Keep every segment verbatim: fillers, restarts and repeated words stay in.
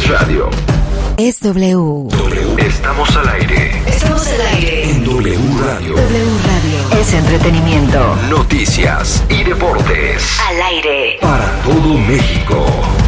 es radio. Es W. W. Estamos al aire. Estamos al aire. En W Radio. W Radio. Es entretenimiento. Noticias y deportes. Al aire. Para todo México.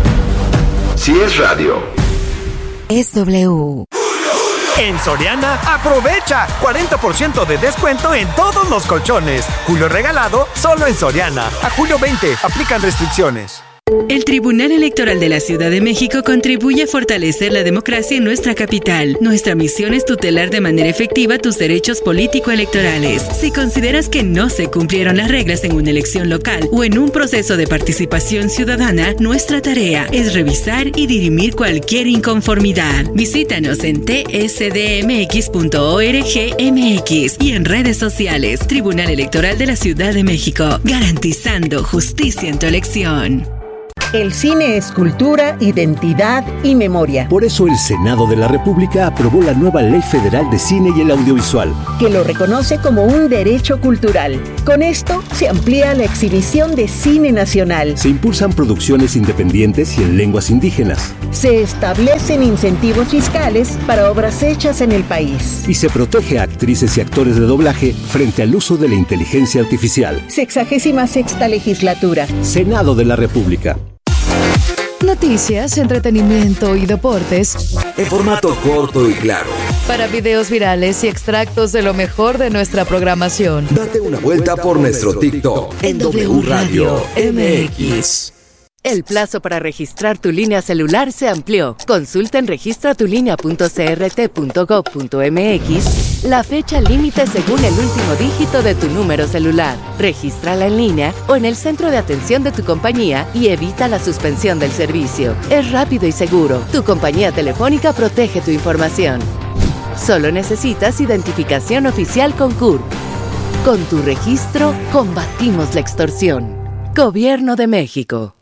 Si es radio. Es W. En Soriana, aprovecha cuarenta por ciento de descuento en todos los colchones. Julio regalado, solo en Soriana. A julio veinte, aplican restricciones. El Tribunal Electoral de la Ciudad de México contribuye a fortalecer la democracia en nuestra capital. Nuestra misión es tutelar de manera efectiva tus derechos político-electorales. Si consideras que no se cumplieron las reglas en una elección local o en un proceso de participación ciudadana, nuestra tarea es revisar y dirimir cualquier inconformidad. Visítanos en t s d m x punto org m x y en redes sociales. Tribunal Electoral de la Ciudad de México, garantizando justicia en tu elección. El cine es cultura, identidad y memoria. Por eso el Senado de la República aprobó la nueva Ley Federal de Cine y el Audiovisual, que lo reconoce como un derecho cultural. Con esto se amplía la exhibición de cine nacional. Se impulsan producciones independientes y en lenguas indígenas. Se establecen incentivos fiscales para obras hechas en el país. Y se protege a actrices y actores de doblaje frente al uso de la inteligencia artificial. Sexagésima sexta legislatura. Senado de la República. Noticias, entretenimiento y deportes En formato corto y claro. para videos virales y extractos de lo mejor de nuestra programación. Date una vuelta por nuestro TikTok en W Radio M X. El plazo para registrar tu línea celular se amplió. Consulta en registra tu línea punto c r t punto gov punto m x la fecha límite según el último dígito de tu número celular. Regístrala en línea o en el centro de atención de tu compañía y evita la suspensión del servicio. Es rápido y seguro. Tu compañía telefónica protege tu información. Solo necesitas identificación oficial con C U R P. Con tu registro, combatimos la extorsión. Gobierno de México.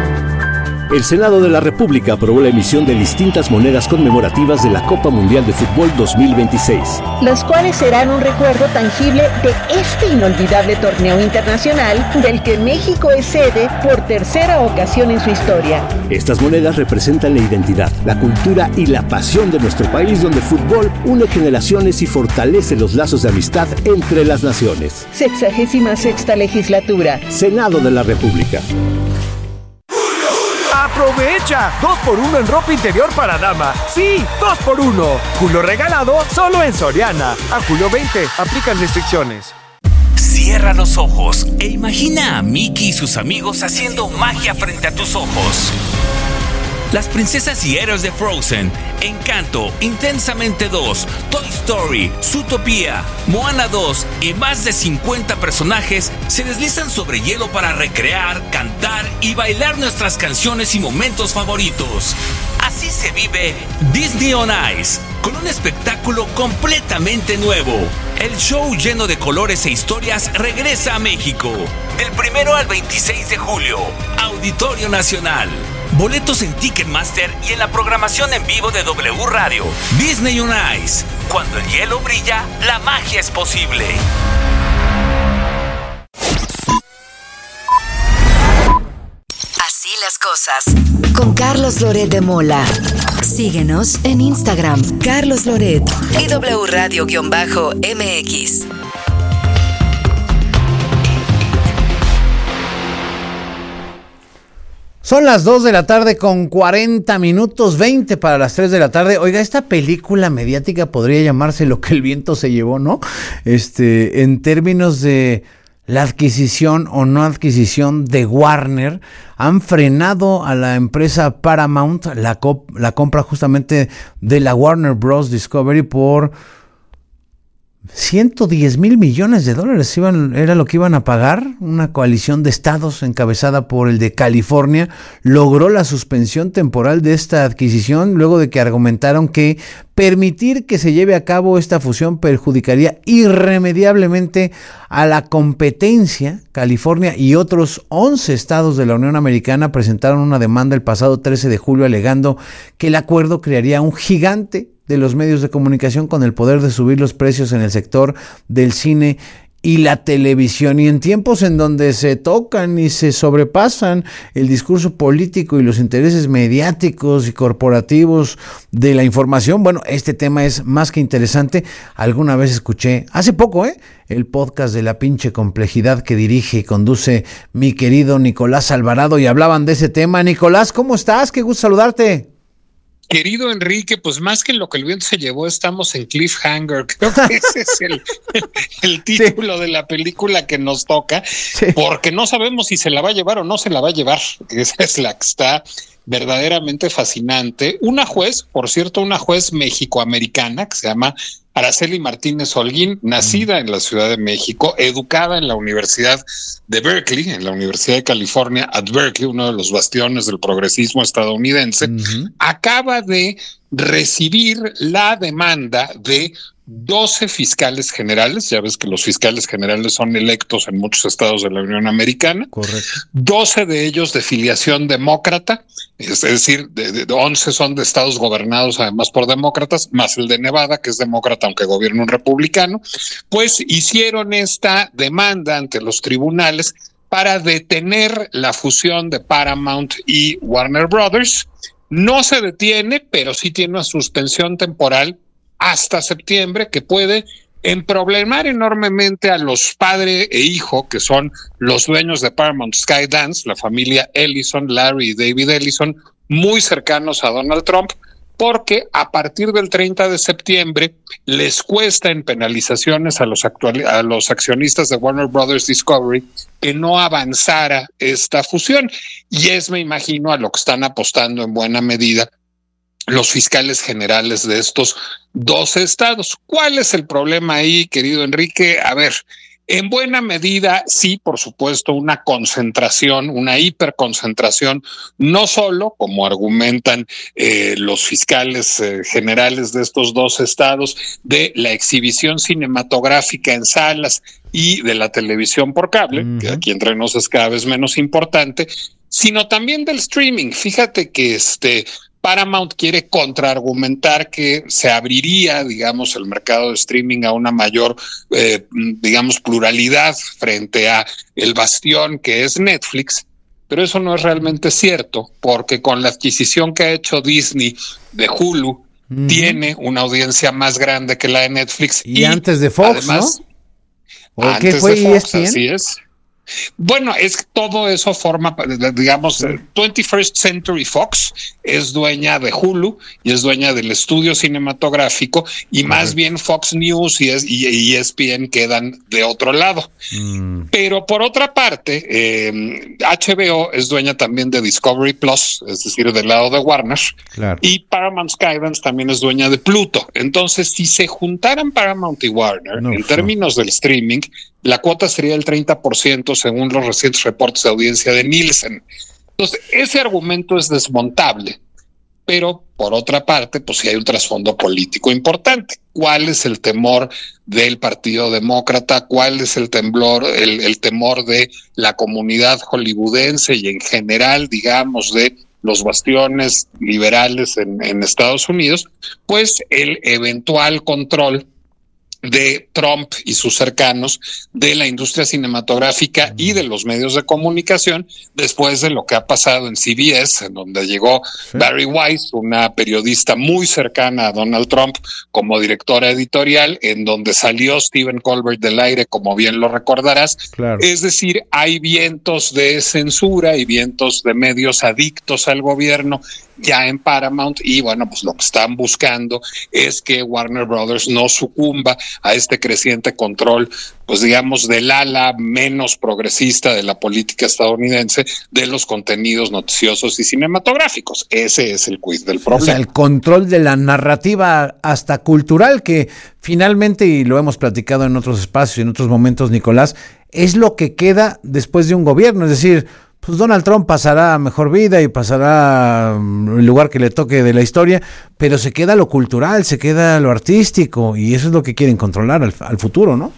El Senado de la República aprobó la emisión de distintas monedas conmemorativas de la Copa Mundial de Fútbol dos mil veintiséis. Las cuales serán un recuerdo tangible de este inolvidable torneo internacional del que México es sede por tercera ocasión en su historia. Estas monedas representan la identidad, la cultura y la pasión de nuestro país, donde el fútbol une generaciones y fortalece los lazos de amistad entre las naciones. Sexagésima sexta legislatura. Senado de la República. ¡Aprovecha! dos por uno en ropa interior para dama. ¡Sí! dos por uno. Julio regalado, solo en Soriana. A julio veinte, aplican restricciones. Cierra los ojos e imagina a Mickey y sus amigos haciendo magia frente a tus ojos. Las princesas y héroes de Frozen, Encanto, Intensamente dos, Toy Story, Zootopia, Moana dos y más de cincuenta personajes se deslizan sobre hielo para recrear, cantar y bailar nuestras canciones y momentos favoritos. Así se vive Disney on Ice, con un espectáculo completamente nuevo. El show lleno de colores e historias regresa a México. Del primero al veintiséis de julio, Auditorio Nacional. Boletos en Ticketmaster y en la programación en vivo de W Radio. Disney on Ice. Cuando el hielo brilla, la magia es posible. Así las cosas. Con Carlos Loret de Mola. Síguenos en Instagram, Carlos Loret y W Radio-M X. Son las dos de la tarde con cuarenta minutos, veinte para las tres de la tarde. Oiga, esta película mediática podría llamarse Lo que el viento se llevó, ¿no? Este, en términos de la adquisición o no adquisición de Warner, han frenado a la empresa Paramount la, co- la compra justamente de la Warner Bros. Discovery por ciento diez mil millones de dólares. Iban, era lo que iban a pagar. Una coalición de estados encabezada por el de California logró la suspensión temporal de esta adquisición luego de que argumentaron que permitir que se lleve a cabo esta fusión perjudicaría irremediablemente a la competencia. California y otros once estados de la Unión Americana presentaron una demanda el pasado trece de julio alegando que el acuerdo crearía un gigante de los medios de comunicación con el poder de subir los precios en el sector del cine y la televisión, y en tiempos en donde se tocan y se sobrepasan el discurso político y los intereses mediáticos y corporativos de la información, bueno, este tema es más que interesante. Alguna vez escuché, hace poco, ¿eh? el podcast de La Pinche Complejidad que dirige y conduce mi querido Nicolás Alvarado, y hablaban de ese tema. Nicolás, ¿cómo estás? Qué gusto saludarte. Querido Enrique, pues más que en lo que el viento se llevó, estamos en cliffhanger. Creo que ese es el, el título sí. de la película que nos toca, sí. porque no sabemos si se la va a llevar o no se la va a llevar. Esa es la que está verdaderamente fascinante. Una juez, por cierto, una juez mexicoamericana que se llama Araceli Martínez Holguín, nacida en la Ciudad de México, educada en la Universidad de Berkeley, en la Universidad de California at Berkeley, uno de los bastiones del progresismo estadounidense, uh-huh. acaba de recibir la demanda de doce fiscales generales. Ya ves que los fiscales generales son electos en muchos estados de la Unión Americana. Correcto. doce de ellos de filiación demócrata, es decir, de, de, de once son de estados gobernados además por demócratas, más el de Nevada, que es demócrata aunque gobierna un republicano. Pues hicieron esta demanda ante los tribunales para detener la fusión de Paramount y Warner Brothers. No se detiene, pero sí tiene una suspensión temporal hasta septiembre que puede emproblemar enormemente a los padre e hijo, que son los dueños de Paramount Skydance, la familia Ellison, Larry y David Ellison, muy cercanos a Donald Trump, porque a partir del treinta de septiembre les cuesta en penalizaciones a los actual, a los accionistas de Warner Brothers Discovery que no avanzara esta fusión. Y es, me imagino, a lo que están apostando en buena medida los fiscales generales de estos doce estados. ¿Cuál es el problema ahí, querido Enrique? A ver, en buena medida, sí, por supuesto, una concentración, una hiperconcentración, no solo, como argumentan eh, los fiscales eh, generales de estos dos estados, de la exhibición cinematográfica en salas y de la televisión por cable, uh-huh. que aquí entre nos es cada vez menos importante, sino también del streaming. Fíjate que este Paramount quiere contraargumentar que se abriría, digamos, el mercado de streaming a una mayor, eh, digamos, pluralidad frente a el bastión que es Netflix, pero eso no es realmente cierto, porque con la adquisición que ha hecho Disney de Hulu, uh-huh. tiene una audiencia más grande que la de Netflix. Y, y antes de Fox, además, ¿no? ¿O qué fue de Fox, así es. Bueno, es que todo eso forma, digamos, sí. twenty-first Century Fox es dueña de Hulu y es dueña del estudio cinematográfico, y más uh-huh. bien Fox News y, es, y E S P N quedan de otro lado. Mm. Pero por otra parte, eh, H B O es dueña también de Discovery Plus, es decir, del lado de Warner, claro. y Paramount Skydance también es dueña de Pluto. Entonces, si se juntaran Paramount y Warner, no, en no. términos del streaming, la cuota sería del treinta por ciento según los recientes reportes de audiencia de Nielsen. Entonces, ese argumento es desmontable, pero por otra parte, pues sí hay un trasfondo político importante. ¿Cuál es el temor del Partido Demócrata? ¿Cuál es el temblor, el, el temor de la comunidad hollywoodense y en general, digamos, de los bastiones liberales en, en Estados Unidos? Pues el eventual control de Trump y sus cercanos de la industria cinematográfica y de los medios de comunicación, después de lo que ha pasado en C B S, en donde llegó sí. Barry Weiss, una periodista muy cercana a Donald Trump, como directora editorial, en donde salió Stephen Colbert del aire, como bien lo recordarás. Claro. Es decir, hay vientos de censura y vientos de medios adictos al gobierno ya en Paramount, y bueno, pues lo que están buscando es que Warner Brothers no sucumba a este creciente control, pues digamos, del ala menos progresista de la política estadounidense de los contenidos noticiosos y cinematográficos. Ese es el quiz del problema. O sea, el control de la narrativa hasta cultural, que finalmente, y lo hemos platicado en otros espacios y en otros momentos, Nicolás, es lo que queda después de un gobierno. Es decir, pues Donald Trump pasará a mejor vida y pasará el lugar que le toque de la historia, pero se queda lo cultural, se queda lo artístico, y eso es lo que quieren controlar al, al futuro, ¿no?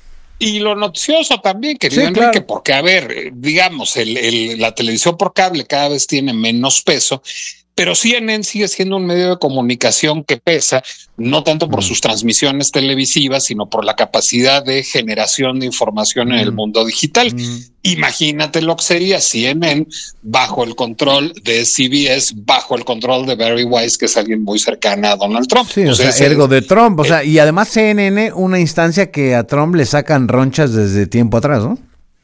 Y lo noticioso también, querido sí, Enrique, claro. porque, a ver, digamos, el, el, la televisión por cable cada vez tiene menos peso, pero C N N sigue siendo un medio de comunicación que pesa, no tanto por mm. sus transmisiones televisivas, sino por la capacidad de generación de información mm. en el mundo digital. Mm. Imagínate lo que sería C N N bajo el control de C B S, bajo el control de Barry Weiss, que es alguien muy cercana a Donald Trump. Sí, o, o sea, sea ergo de Trump. O sea, y además C N N, una instancia que a Trump le sacan ronchas desde tiempo atrás, ¿no?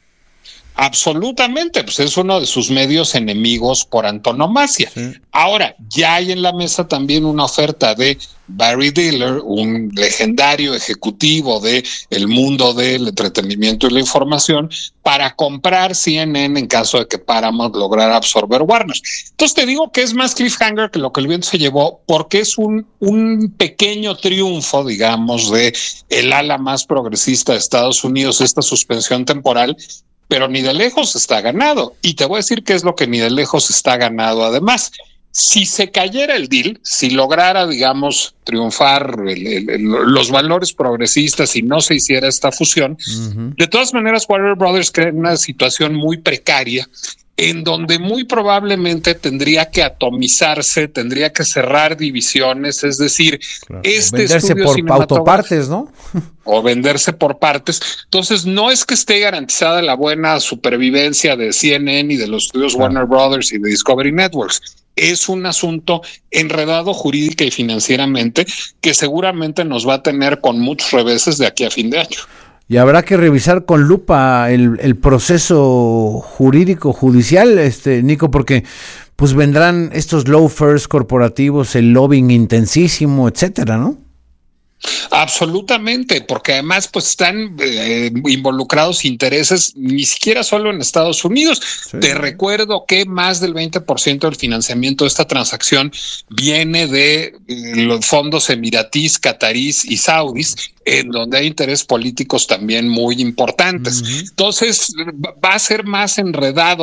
Absolutamente, pues es uno de sus medios enemigos por antonomasia. Sí. Ahora, ya hay en la mesa también una oferta de Barry Diller, un legendario ejecutivo de el mundo del entretenimiento y la información, para comprar C N N en caso de que Paramount lograra absorber Warner. Entonces te digo que es más cliffhanger que lo que el viento se llevó, porque es un, un pequeño triunfo, digamos, de el ala más progresista de Estados Unidos, esta suspensión temporal, pero ni de lejos está ganado. Y te voy a decir qué es lo que ni de lejos está ganado además. Si se cayera el deal, si lograra, digamos, triunfar el, el, el, los valores progresistas y no se hiciera esta fusión, uh-huh. de todas maneras Warner Brothers queda en una situación muy precaria, en donde muy probablemente tendría que atomizarse, tendría que cerrar divisiones, es decir, claro. este venderse estudio por autopartes, ¿no? O venderse por partes. Entonces, no es que esté garantizada la buena supervivencia de C N N y de los estudios claro. Warner Brothers y de Discovery Networks. Es un asunto enredado jurídica y financieramente que seguramente nos va a tener con muchos reveses de aquí a fin de año. Y habrá que revisar con lupa el, el proceso jurídico judicial, este Nico, porque pues vendrán estos lawfers corporativos, el lobbying intensísimo, etcétera, ¿no? Absolutamente, porque además pues están eh, involucrados intereses ni siquiera solo en Estados Unidos. Sí. Te recuerdo que más del veinte por ciento del financiamiento de esta transacción viene de eh, los fondos emiratíes, catarís y saudíes, en donde hay intereses políticos también muy importantes. Uh-huh. Entonces va a ser más enredado